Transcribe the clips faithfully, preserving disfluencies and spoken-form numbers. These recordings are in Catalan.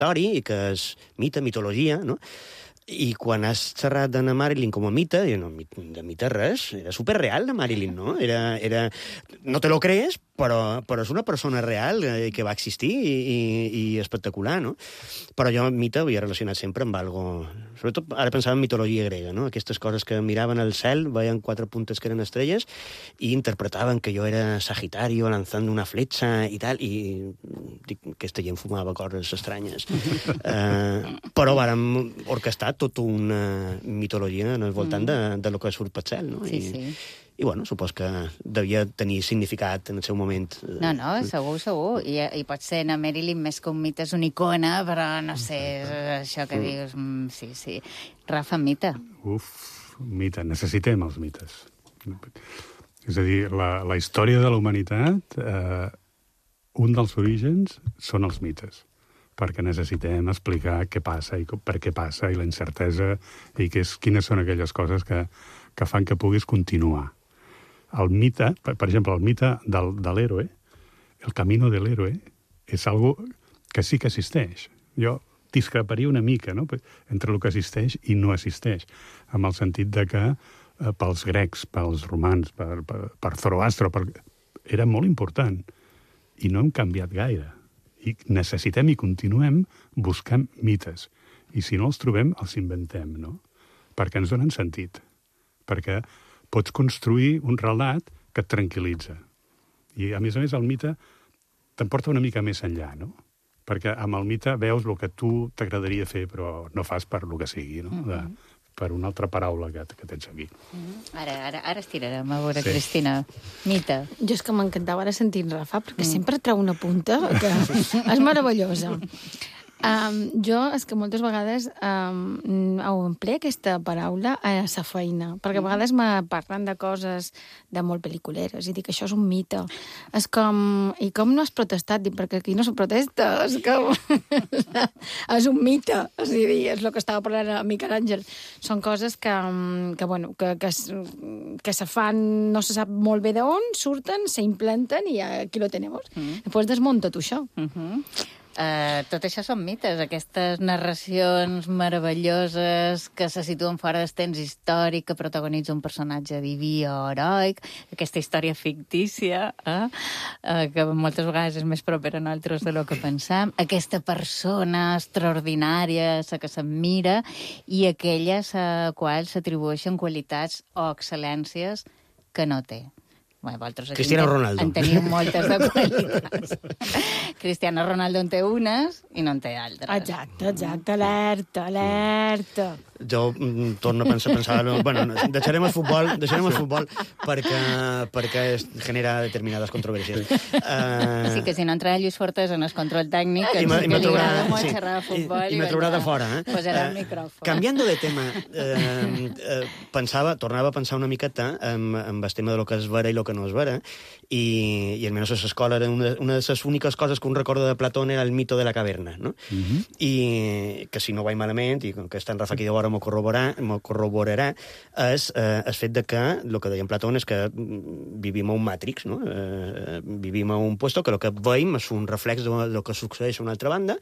història i que és mite, mitologia, no? I quan has xerrat de Marilyn com a mite, jo, no, de mite res, era superreal, la Marilyn, no? Era, era... No te lo crees, però, però és una persona real eh, que va existir i, i, i espectacular, no? Però jo mite ho havia relacionat sempre amb algo... Sobretot ara pensava en mitologia grega, no? Aquestes coses que miraven al cel, veien quatre puntes que eren estrelles i interpretaven que jo era Sagitario lanzando una fletxa i tal, i dic, aquesta gent fumava coses estranyes. uh, però vàrem orquestar tota una mitologia al voltant de, de lo que surt pel cel, no? Sí, I, sí. I, bueno, supos que devia tenir significat en el seu moment. No, no, segur, segur. I, i pot ser na Marilyn més que un mite, és una icona, però no sé, això que dius... Mm, sí, sí. Rafa, mite. Uf, mite. Necessitem els mites. És a dir, la, la història de la humanitat, eh, un dels orígens són els mites, perquè necessitem explicar què passa i per què passa i la incertesa i que és, quines són aquelles coses que, que fan que puguis continuar. El mite, per, per exemple, el mite del, de l'héroe, el camino de l'héroe, és algo que sí que existeix. Jo discreparia una mica, no?, entre el que existeix i no existeix, amb el sentit de que eh, pels grecs, pels romans, per, per, per Zoroastro, per... era molt important i no hem canviat gaire. I necessitem i continuem buscant mites. I si no els trobem, els inventem, no? Perquè ens donen sentit. Perquè pots construir un relat que et tranquil·litza. I, a més a més, el mite t'emporta una mica més enllà, no? Perquè amb el mite veus el que tu t'agradaria fer, però no fas per lo que sigui, no? De, per una altra paraula que, que tens aquí. Mm-hmm. Ara, ara, ara estirarem, a veure, sí. Cristina. Mite. Jo és que m'encantava ara sentir Rafa, perquè mm. sempre treu una punta que és meravellosa. Um, jo és que moltes vegades um, ho empleo aquesta paraula a sa feina, perquè a vegades me parlen de coses de molt pel·liculeres i dic, això és un mite. És com... I com no has protestat? Dic, perquè aquí no se protesta. És com... és un mite. És a dir, és el que estava parlant a Miquel Àngel. Són coses que, que bueno, que, que, que se fan, no se sap molt bé d'on, surten, se implanten i aquí lo tenemos. Mm. Després desmunta tot això. Mm-hmm. Uh, tot això són mites, aquestes narracions meravelloses que se situen fora del temps històric, que protagonitza un personatge diví o heroic, aquesta història fictícia, eh? Uh, que moltes vegades és més propera a nosaltres de lo que pensam, aquesta persona extraordinària, la que s'admira, i aquelles a quals s'atribueixen qualitats o excel·lències que no té. Bé, Cristiano Ronaldo. En teniu moltes de qualitats. Cristiano Ronaldo en té unes i no en té altres. Exacte, exacte. Alerta, alerta. Jo mm, torno a pensar... pensar bueno, deixarem el futbol, deixarem el futbol perquè, perquè es genera determinades controvèrsies. Uh... Sí, que si no entrarà Lluís Fortes en el control tècnic, que, I que li trobarà, agrada molt sí, xerrar de futbol. I, i me trobarà de fora. Eh? Posarà uh, el micròfon. Canviando de tema, uh, uh, pensava, tornava a pensar una miqueta amb, amb el tema de lo que és vera i lo que no és vera, i, i almenys a l'escola era una, una de les úniques coses que un recorda de Platón era el mito de la caverna, no? Uh-huh. I que si no vaig malament, i que està en Rafa aquí de vora m'ho corroborarà, m'ho corroborarà, és eh, el fet de que, el que deia Platón és que vivim a un Matrix, no? Eh, vivim a un puesto que el que veiem és un reflex del que succeeix a una altra banda,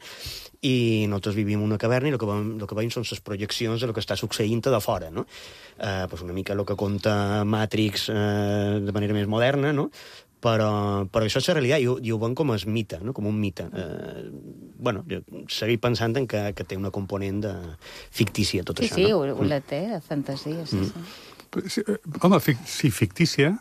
i nosaltres vivim en una caverna i el que veiem, el que veiem són les projeccions del que està succeint de fora, no? Eh, pues una mica el que conta Matrix eh, de manera més moderna, no? Però, però això és la realitat, i ho, i ho veiem com a mite, no? Com un mite. Eh, bueno, jo seguir pensant en que, que té una component de fictícia, tot sí, això, sí, no? Sí, sí, la té, de fantasia, sí, mm. sí. sí. Home, fic sí, fictícia,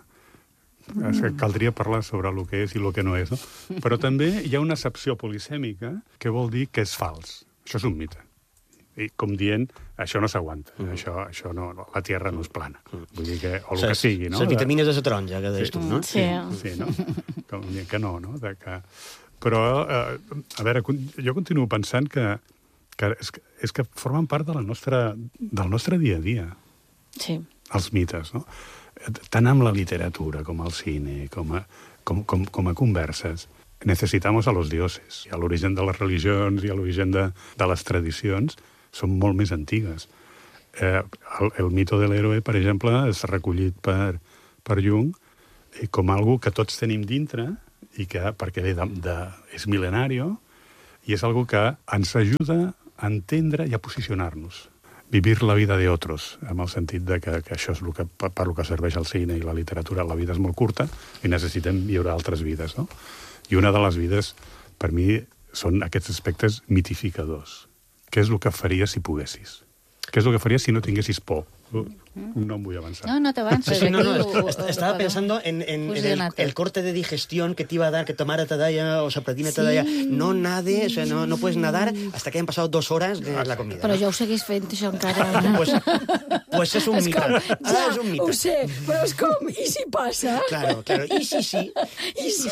mm. caldria parlar sobre el que és i el que no és, no? Però també hi ha una accepció polisèmica que vol dir que és fals. Això és un mite. I com dient, això no s'aguanta, mm. això, això no, la Tierra no és plana. Mm. Vull dir que, o el que sigui, no? Les vitamines de la taronja, que deies tu, no? Sí. Sí, no? Com dient que no, no? De que... Però, eh, a veure, jo continuo pensant que, que, és, que és que formen part de la nostra, del nostre dia a dia. Sí. Els mites, no? Tant amb la literatura, com al cine, com a, com, com, com a converses. Necesitamos a los dioses. I a l'origen de les religions i a l'origen de, de les tradicions són molt més antigues. Eh, el, el mito de l'héroe, per exemple, és recollit per, per Jung com algo que tots tenim dintre, i que, perquè de, de, és mil·lenari, I és algo que ens ajuda a entendre i a posicionar-nos. Vivir la vida de otros, amb el sentit de que, que això és el que, per, per el que serveix el cine i la literatura. La vida és molt curta i necessitem viure altres vides, no? I una de les vides, per mi, són aquests aspectes mitificadors. Què és el que faries si poguessis? Què és el que faries si no tinguessis por? No em vull avançar. No, no t'avances. Sí, sí, no, no, Aquí ho- ho- est- ho estaba podem pensando en, en, en el, fusionar tot. el corte de digestión que te iba a dar, que tu mare te deia, o Sapratina te deia, no nades, o sea, no, no puedes nadar hasta que hayan pasado dos horas de la comida. Però ¿no? jo ho seguís fent, això encara. Pues, pues és un És mite. com, Ara ja, és un mite. ho sé, però és com, i si passa? Claro, claro. I sí, sí. I si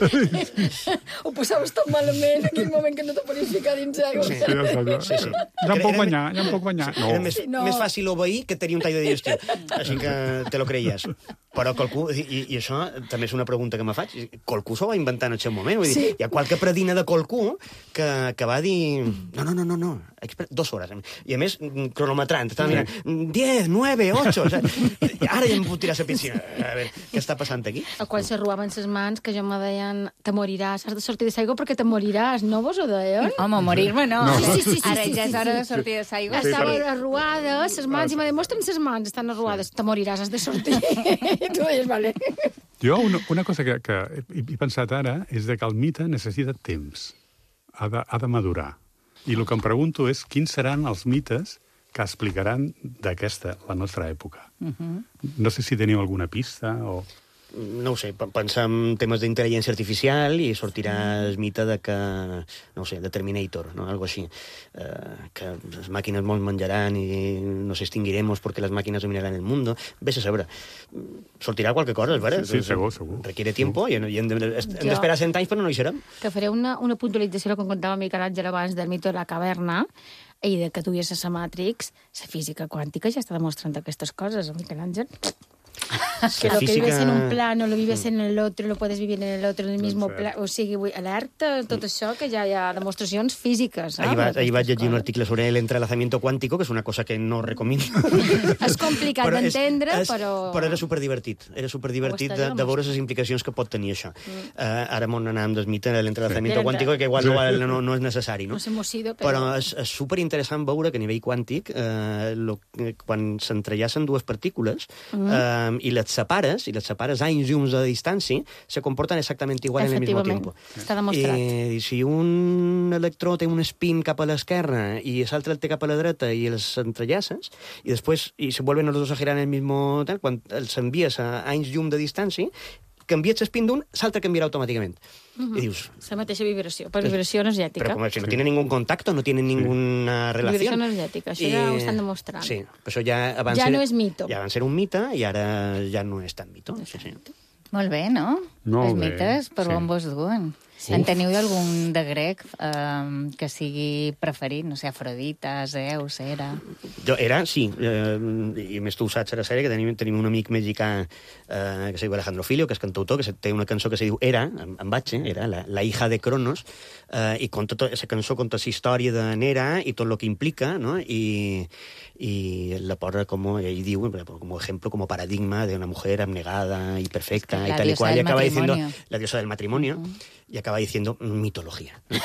sí? Ho passaves tan malament en aquell moment que no te podies ficar dins aigua. Sí. Sí, ja està, ja. Sí, sí. Ja em puc Era- banyar, ja em puc banyar. No. Era més, Sí, no. més fàcil obeir que tenir un tall de digestió. Així que te lo creies. Però qualcú, i, i això també és una pregunta que me faig, qualcú s'ho va inventar en el seu moment. Vull dir, Sí. hi ha qualque predina de qualcú que, que va dir... No, no, no, no, no. Dos hores. I a més, cronometrant. Estava mirant, diez, nueve, ocho... O sea, ara ja em puc tirar a la piscina. A veure, què està passant aquí? A quan se ruaven ses mans, que jo me deien, te moriràs, has de sortir de l'aigua perquè te moriràs. No vos ho deien? Home, morir-me no. No. Sí, sí, sí, Ara sí, ja sí, és hora sí. de sortir de l'aigua. Estava arruada, ses mans, i me deien, mostra'm ses mans, estan arruades. Te moriràs, has de sortir. I tu deies, vale. Jo, una, una cosa que, que he, he pensat ara és de que el mite necessita temps. Ha de, ha de madurar. I el que em pregunto és quins seran els mites que explicaran d'aquesta, la nostra època. Uh-huh. No sé si teniu alguna pista o... No ho sé, p- pensar en temes d'intel·ligència artificial i sortirà el mite de que, no ho sé, de Terminator, no? Algo així. Eh, que les màquines ens menjaran i nos extinguiremos porque las máquinas dominarán el mundo. Ves a saber. Sortirà qualque cosa, és vera? Sí, sí, segur, segur. Requiere tiempo i, i hem de- hem Jo- d'esperar cent anys però no hi serem. Que faré una, una puntualització, com contava Miquel Àngel abans, del mite de la caverna, i de que tu vies a la Matrix, la física quàntica ja està demostrant aquestes coses, Miquel Àngel. Que La lo que física- vives en un plano lo vives en el otro, lo puedes vivir en el otro, en el mismo Doncs, eh, plano. O sigui, vull, alerta, tot això, que ja hi ha demostracions físiques. Ahí, va, ahí vaig llegir un article sobre el entrelazamiento cuántico, que és una cosa que no recomiendo. És complicat Però és- d'entendre, és- però... Però era superdivertit. Era superdivertit Ho de, estaria de veure les implicacions que pot tenir això. Mm. Uh, ara m'on anàvem del mite de l'entrelazamiento Sí. quàntico, que igual no, no, no és necessari, no? No s'emocido, però... Però és, és superinteressant veure que a nivell quàntic, eh, lo, quan s'entrellacen dues partícules mm. eh, i les separes, i les separes anys llums de distància, se comporten exactament igual en el mismo Efectivament, tiempo. està demostrat. I si un electró té un spin cap a l'esquerra i l'altre el té cap a la dreta i els entrellaces, i després i se vuelven los dos a girar en el mismo... Tal, quan els envies a anys llum de distància, canvies l'espin d'un, l'altre canviarà automàticament. Uh -huh. I dius... La mateixa vibració, per vibració energètica. Pero como si no tiene ningún contacto, no tiene ninguna relación. Vibració energètica, això ja ho estan demostrant. Sí, però això ja abans Ja era, no és mito. Ja van ser un mite i ara ja no és tan mito. Sí, sí. Molt bé, no? Molt Els bé, mites, per sí. on vos duen. Sí. En teniu algun de grec eh, que sigui preferit? No sé, Afrodita, Zeus, Hera... Jo era, sí, eh, i a més tu ho saps a la sèrie, que tenim, tenim un amic mexicà eh, que se diu Alejandro Filio, que és cantautor, que se, té una cançó que se diu Hera, en, en Batxe, Hera, la, la hija de Cronos, eh, i conta tota, esa cançó conta la història de Hera i tot el que implica, no? I, y la posa como, ell diu, como ejemplo, como paradigma de una mujer abnegada y perfecta, la y tal y diosa cual, y del acaba diciendo matrimonio. la diosa del matrimonio, uh-huh. y acaba diciendo mitología. ¿no?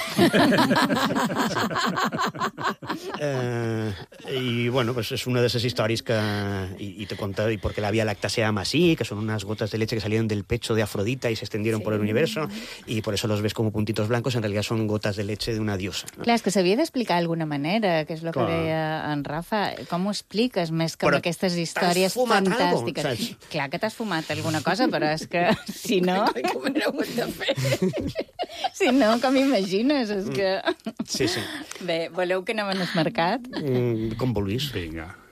eh, y bueno, pues es una de esas historias que y, y te conta y porque la Vía Láctea se llama así, que son unas gotas de leche que salieron del pecho de Afrodita y se extendieron sí. por el universo, y por eso los ves como puntitos blancos, en realidad son gotas de leche de una diosa. ¿no? Clar, és que s'havia d'explicar d'alguna manera, que és el que Clar. deia en Rafa. Com ho expliques més que Però amb aquestes històries t'has fumat fantàstiques? algo, saps? Clar que t'has fumat alguna cosa, però és que si no... Com no ho hem de fer? Si no, com imagines? És que... Sí, sí. Bé, voleu que anem al mercat? Mm, com vulguis. Vinga.